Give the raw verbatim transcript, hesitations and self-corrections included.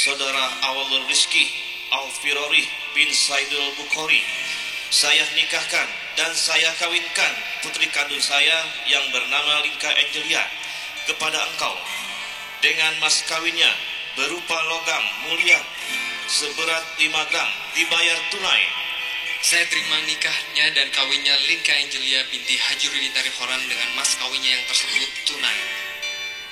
Saudara Awalul Rizki Al-Firari bin Saidul Bukhari, saya nikahkan dan saya kawinkan putri kandung saya yang bernama Linka Angelia kepada engkau dengan mas kawinnya berupa logam mulia seberat lima gram dibayar tunai. Saya terima nikahnya dan kawinnya Linka Angelia binti Haji Rudi Tarihoran dengan mas kawinnya yang tersebut tunai.